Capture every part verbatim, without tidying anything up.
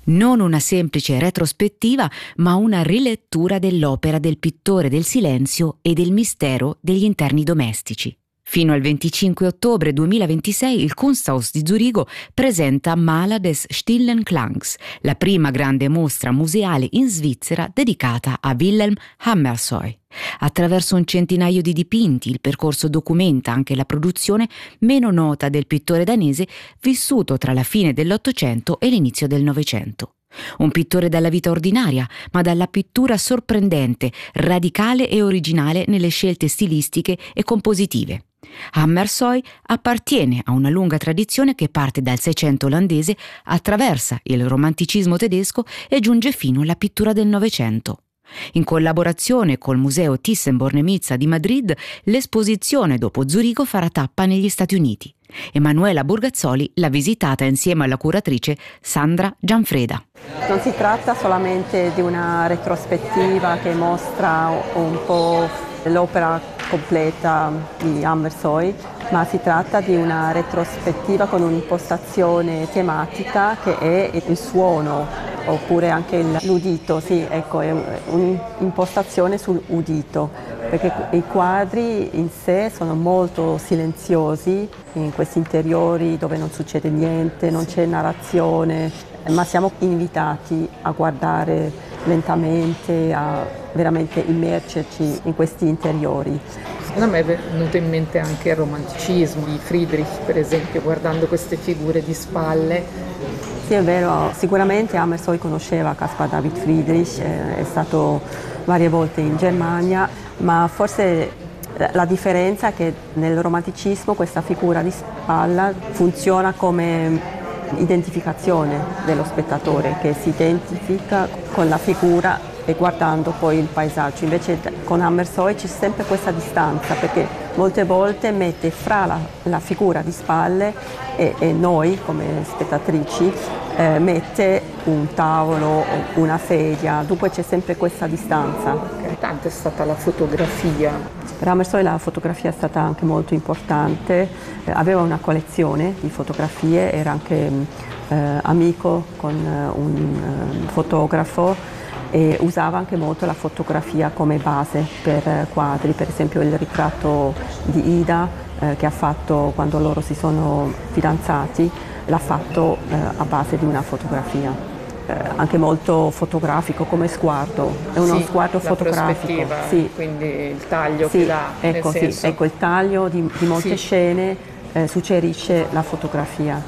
Non una semplice retrospettiva, ma una rilettura dell'opera del pittore del silenzio e del mistero degli interni domestici. Fino al venticinque ottobre duemilaventisei il Kunsthaus di Zurigo presenta Maler des stillen Klangs, la prima grande mostra museale in Svizzera dedicata a Wilhelm Hammershøi. Attraverso un centinaio di dipinti il percorso documenta anche la produzione meno nota del pittore danese vissuto tra la fine dell'Ottocento e l'inizio del Novecento. Un pittore dalla vita ordinaria, ma dalla pittura sorprendente, radicale e originale nelle scelte stilistiche e compositive. Hammershøi appartiene a una lunga tradizione che parte dal Seicento olandese, attraversa il romanticismo tedesco e giunge fino alla pittura del Novecento. In collaborazione col Museo Thyssen-Bornemisza di Madrid, l'esposizione dopo Zurigo farà tappa negli Stati Uniti. Emanuela Burgazzoli l'ha visitata insieme alla curatrice Sandra Gianfreda. Non si tratta solamente di una retrospettiva che mostra un po' l'opera completa di Hammershøi, ma si tratta di una retrospettiva con un'impostazione tematica che è il suono, oppure anche l'udito, sì, ecco, è un'impostazione sull'udito, perché i quadri in sé sono molto silenziosi, in questi interiori dove non succede niente, non c'è narrazione, ma siamo invitati a guardare lentamente, a veramente immergerci in questi interiori. Secondo me è venuto in mente anche il romanticismo di Friedrich, per esempio, guardando queste figure di spalle. Sì, è vero, sicuramente Hammershøi conosceva Caspar David Friedrich, è stato varie volte in Germania, ma forse la differenza è che nel romanticismo questa figura di spalla funziona come identificazione dello spettatore, che si identifica con la figura e guardando poi il paesaggio. Invece con Hammershøi c'è sempre questa distanza, perché molte volte mette fra la, la figura di spalle e, e noi come spettatrici eh, mette un tavolo o una sedia, dunque c'è sempre questa distanza. Tanto è stata la fotografia. Per Hammershøi la fotografia è stata anche molto importante, eh, aveva una collezione di fotografie, era anche eh, amico con eh, un eh, fotografo e usava anche molto la fotografia come base per eh, quadri, per esempio il ritratto di Ida eh, che ha fatto quando loro si sono fidanzati, l'ha fatto eh, a base di una fotografia. Anche molto fotografico come sguardo, è uno sì, sguardo fotografico. Sì. Quindi il taglio sì, che dà, ecco, nel senso... sì, ecco il taglio di, di molte sì. scene eh, suggerisce la fotografia.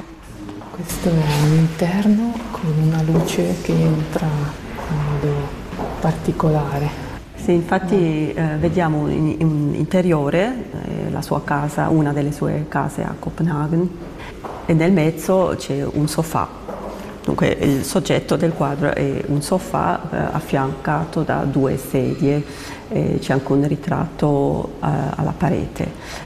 Questo è un interno con una luce che entra in modo particolare. Sì, infatti eh, vediamo un, un interiore, eh, la sua casa, una delle sue case a Copenaghen, e nel mezzo c'è un sofà. Dunque il soggetto del quadro è un sofà eh, affiancato da due sedie, eh, c'è anche un ritratto eh, alla parete.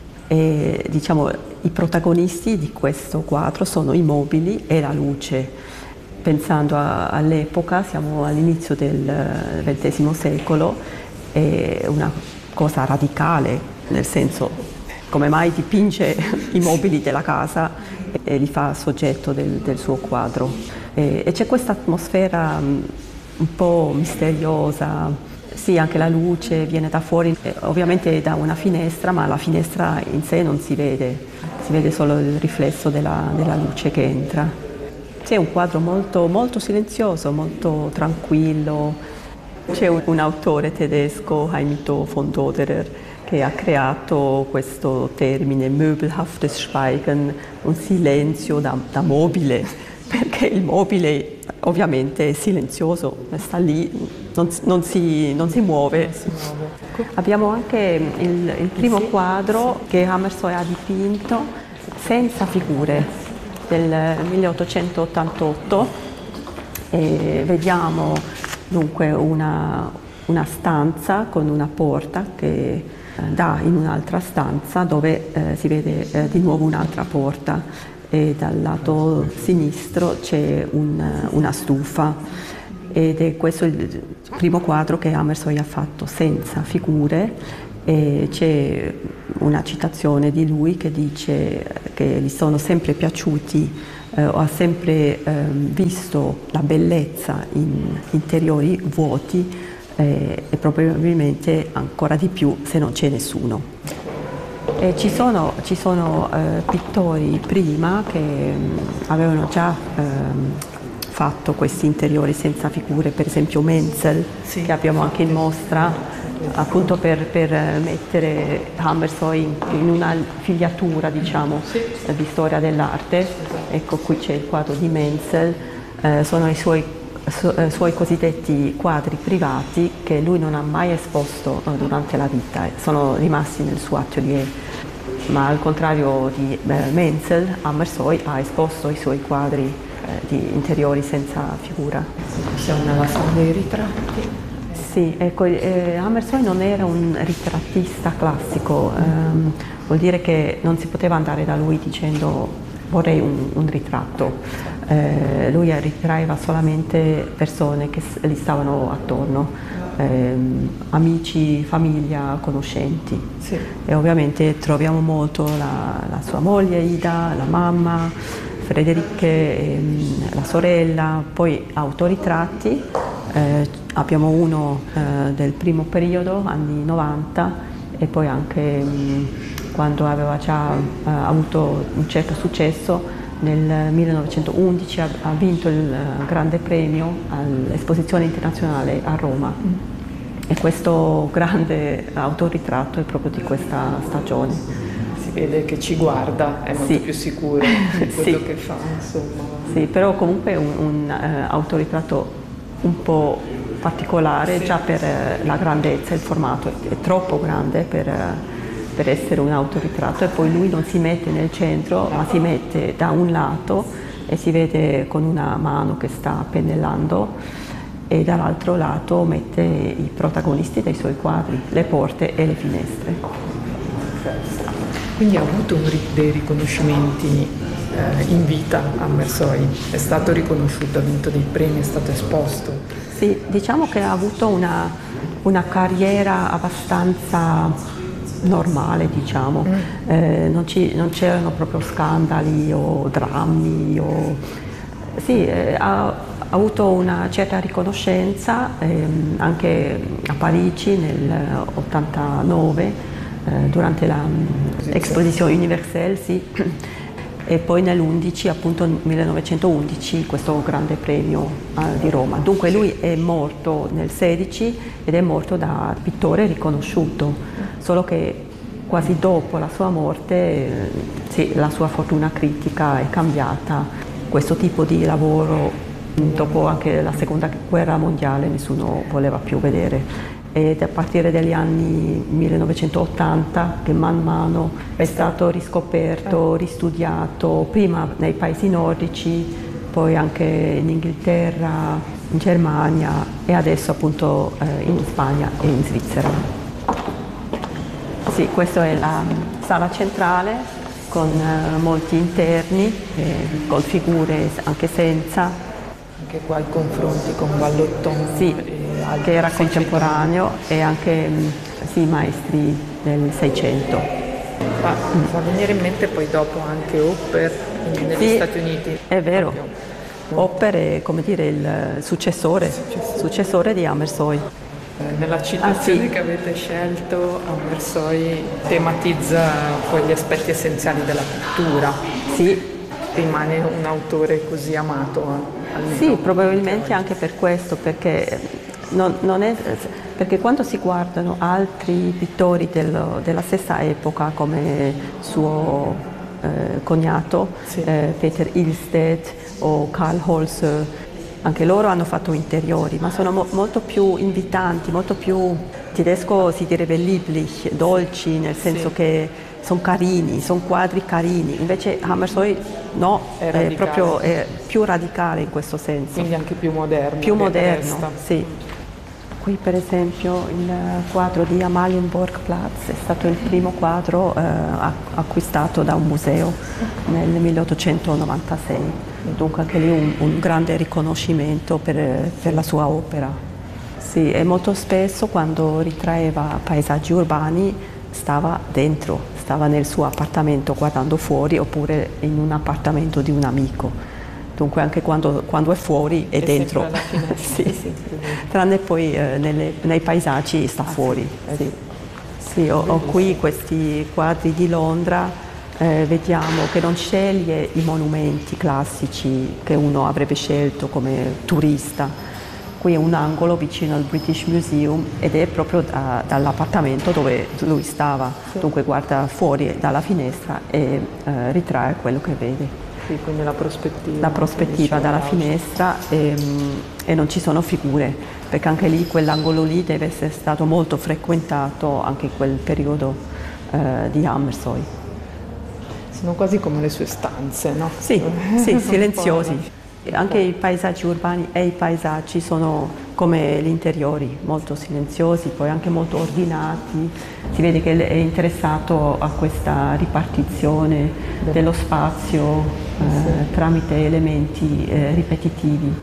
E, diciamo, i protagonisti di questo quadro sono i mobili e la luce. Pensando a, all'epoca, siamo all'inizio del ventesimo secolo, è una cosa radicale, nel senso come mai dipinge i mobili della casa e li fa soggetto del, del suo quadro. E, e c'è questa atmosfera un po' misteriosa, sì, anche la luce viene da fuori, ovviamente da una finestra, ma la finestra in sé non si vede, si vede solo il riflesso della, della luce che entra. C'è un quadro molto, molto silenzioso, molto tranquillo. C'è un, un autore tedesco, Heimito von Doderer, che ha creato questo termine möbelhaftes Schweigen, un silenzio da, da mobile, perché il mobile ovviamente è silenzioso, sta lì, non, non, si, non si muove. Si muove. Abbiamo anche il, il primo sì, quadro sì. che Hammershøi ha dipinto senza figure, del milleottocentottantotto, e vediamo dunque una, una stanza con una porta che dà in un'altra stanza dove eh, si vede eh, di nuovo un'altra porta. E dal lato sinistro c'è un, una stufa ed è questo il primo quadro che Hammershøi ha fatto senza figure, e c'è una citazione di lui che dice che gli sono sempre piaciuti eh, ha sempre eh, visto la bellezza in interiori vuoti eh, e probabilmente ancora di più se non c'è nessuno. E ci sono, ci sono eh, pittori prima che mh, avevano già ehm, fatto questi interiori senza figure, per esempio Menzel, sì, che abbiamo anche in mostra, appunto per, per mettere Hammershøi in, in una figliatura, diciamo, sì, di storia dell'arte. Ecco, qui c'è il quadro di Menzel, eh, sono i suoi, su, eh, suoi cosiddetti quadri privati che lui non ha mai esposto eh, durante la vita, sono rimasti nel suo atelier. Ma al contrario di eh, Menzel, Hammershøi ha esposto i suoi quadri eh, di interiori senza figura. Siamo nella sala dei ritratti. Sì, ecco, eh, Hammershøi non era un ritrattista classico, ehm, vuol dire che non si poteva andare da lui dicendo vorrei un, un ritratto. Eh, lui ritraeva solamente persone che gli stavano attorno, ehm, amici, famiglia, conoscenti. Sì. E ovviamente troviamo molto la, la sua moglie Ida, la mamma, Fredericke, ehm, la sorella, poi autoritratti. Eh, abbiamo uno eh, del primo periodo, anni novanta, e poi anche mh, quando aveva già eh, avuto un certo successo, nel millenovecentoundici ha, ha vinto il uh, grande premio all'Esposizione internazionale a Roma. Mm. E questo grande autoritratto è proprio di questa stagione. Si vede che ci guarda, è molto sì. più sicuro di quello sì. che fa, insomma. Sì, però comunque è un, un uh, autoritratto un po' particolare, sì, già per uh, la grandezza, il formato è, è troppo grande per, uh, per essere un autoritratto, e poi lui non si mette nel centro, ma si mette da un lato e si vede con una mano che sta pennellando, e dall'altro lato mette i protagonisti dei suoi quadri, le porte e le finestre. Quindi ha avuto dei riconoscimenti eh, in vita Hammershøi, è stato riconosciuto, ha vinto dei premi, è stato esposto. Sì, diciamo che ha avuto una, una carriera abbastanza normale, diciamo. Mm. Eh, non, ci, non c'erano proprio scandali o drammi. O... Sì, eh, ha, ha avuto una certa riconoscenza ehm, anche a Parigi nel ottantanove, eh, durante l'Exposition Universelle, sì. E poi nell'undici, appunto nel millenovecentoundici, questo grande premio uh, di Roma. Dunque lui è morto nel sedici ed è morto da pittore riconosciuto, solo che quasi dopo la sua morte eh, sì, la sua fortuna critica è cambiata. Questo tipo di lavoro, dopo anche la seconda guerra mondiale, nessuno voleva più vedere. Ed a partire dagli anni millenovecentottanta che man mano è stato riscoperto, ristudiato, prima nei paesi nordici, poi anche in Inghilterra, in Germania e adesso appunto eh, in Spagna e in Svizzera. Sì, questa è la sala centrale con eh, molti interni, eh, con figure anche senza. Anche qua i confronti con Vallotton. Sì. Che era contemporaneo, e anche sì, maestri del Seicento. Fa, mm. fa venire in mente poi dopo anche Hopper negli sì, Stati Uniti. È vero, Hopper è, come dire, il successore, successore. successore di Hammershøi. Eh, nella citazione ah, sì. che avete scelto, Hammershøi tematizza poi gli aspetti essenziali della pittura. Sì. Rimane un autore così amato? Almeno. Sì, probabilmente anche per questo, perché Non, non è, perché quando si guardano altri pittori del, della stessa epoca, come suo eh, cognato, sì. eh, Peter Ilstedt o Karl Holzer, anche loro hanno fatto interiori, ma sono mo, molto più invitanti, molto più, tedesco si direbbe lieblich, dolci, nel senso sì. che sono carini, sono quadri carini, invece Hammershøi no, è, è proprio è più radicale in questo senso. Quindi anche più moderno. Più moderno, sì. Qui per esempio il quadro di Amalienborgplatz è stato il primo quadro eh, acquistato da un museo nel milleottocentonovantasei, dunque anche lì un, un grande riconoscimento per, per la sua opera. Sì, e molto spesso quando ritraeva paesaggi urbani stava dentro, stava nel suo appartamento guardando fuori, oppure in un appartamento di un amico. dunque anche quando, quando è fuori è, è dentro. Alla finestra, sì. È sempre dentro. Tranne poi eh, nelle, nei paesaggi sta ah, fuori. Sì. Sì. Sì, ho, ho qui questi quadri di Londra, eh, vediamo che non sceglie i monumenti classici che uno avrebbe scelto come turista. Qui è un angolo vicino al British Museum ed è proprio da, dall'appartamento dove lui stava, sì. Dunque guarda fuori dalla finestra e eh, ritrae quello che vede. Sì, quindi la prospettiva. La prospettiva dalla finestra e, e non ci sono figure, perché anche lì quell'angolo lì deve essere stato molto frequentato anche in quel periodo eh, di Hammershøi. Sono quasi come le sue stanze, no? Sì, sì, silenziosi. Anche i paesaggi urbani e i paesaggi sono come gli interiori, molto silenziosi, poi anche molto ordinati. Si vede che è interessato a questa ripartizione dello spazio eh, tramite elementi eh, ripetitivi.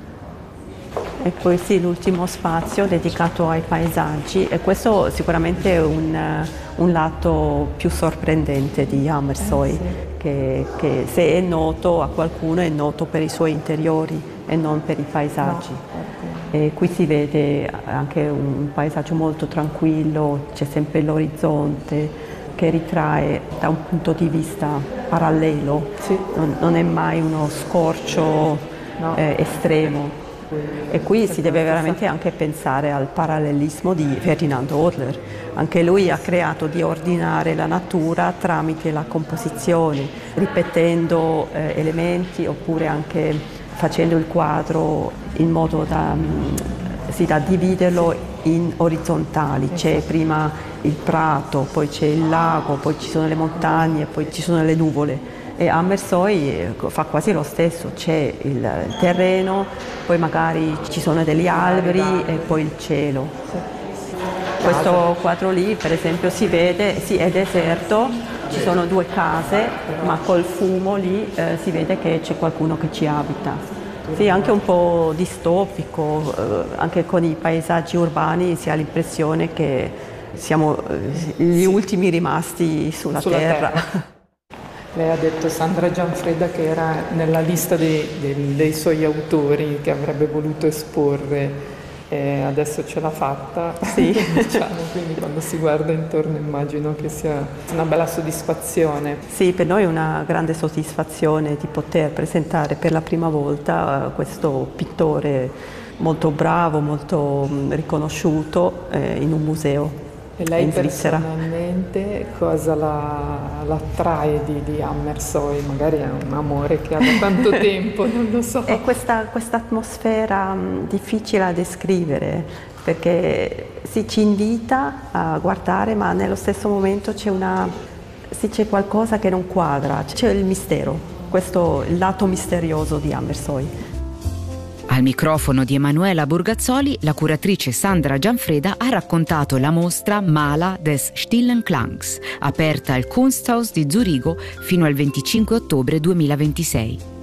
E poi sì, l'ultimo spazio dedicato ai paesaggi, e questo sicuramente è un, un lato più sorprendente di Hammershøi, eh, sì. che, che se è noto a qualcuno è noto per i suoi interiori e non per i paesaggi. No, okay. E qui si vede anche un paesaggio molto tranquillo, c'è sempre l'orizzonte che ritrae da un punto di vista parallelo, sì. non, non è mai uno scorcio no. eh, estremo. E qui si deve veramente anche pensare al parallelismo di Ferdinando Hodler. Anche lui ha creato di ordinare la natura tramite la composizione, ripetendo eh, elementi oppure anche facendo il quadro in modo da, sì, da dividerlo in orizzontali. C'è prima il prato, poi c'è il lago, poi ci sono le montagne, poi ci sono le nuvole. E Hammershøi fa quasi lo stesso, c'è il terreno, poi magari ci sono degli alberi e poi il cielo. Questo quadro lì per esempio si vede, sì, è deserto, ci sono due case, ma col fumo lì eh, si vede che c'è qualcuno che ci abita. Sì, anche un po' distopico, eh, anche con i paesaggi urbani si ha l'impressione che siamo eh, gli ultimi rimasti sulla, sulla terra. terra. Lei ha detto, Sandra Gianfreda, che era nella lista dei, dei, dei suoi autori che avrebbe voluto esporre, e adesso ce l'ha fatta, sì. diciamo, quindi quando si guarda intorno immagino che sia una bella soddisfazione. Sì, per noi è una grande soddisfazione di poter presentare per la prima volta questo pittore molto bravo, molto riconosciuto eh, in un museo. E lei personalmente cosa la, la attrae di, di Hammershøi? Magari è un amore che ha da tanto tempo, non lo so. È questa atmosfera difficile da descrivere, perché sì, ci invita a guardare, ma nello stesso momento c'è una, sì, c'è qualcosa che non quadra, c'è il mistero, questo il lato misterioso di Hammershøi. Al microfono di Emanuela Borgazzoli, la curatrice Sandra Gianfreda ha raccontato la mostra Maler des stillen Klangs, aperta al Kunsthaus di Zurigo fino al venticinque ottobre duemilaventisei.